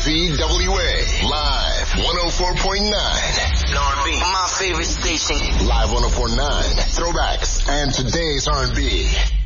KCWA. Live 104.9. R&B. My favorite station. Live 104.9. Throwbacks and today's R&B.